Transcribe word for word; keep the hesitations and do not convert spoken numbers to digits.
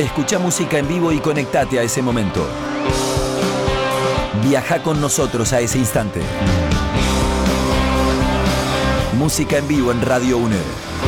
Escucha música en vivo y conectate a ese momento. Viaja con nosotros a ese instante. Música en vivo en Radio UNED.